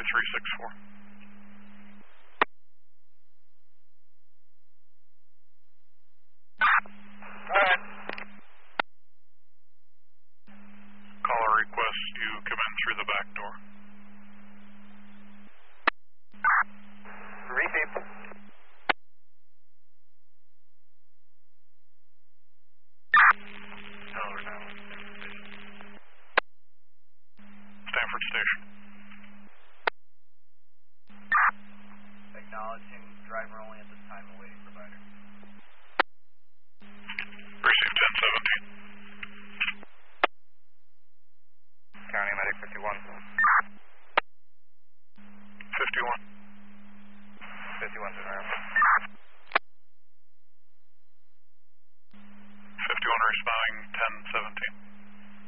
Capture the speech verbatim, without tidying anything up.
three six four. Alright. Caller requests you come in through the back door. Repeat. Tower now. Stanford Station. Acknowledging driver only at this time, awaiting provider. Precinct ten seventeen. County Medic fifty-one. fifty-one. fifty-one to the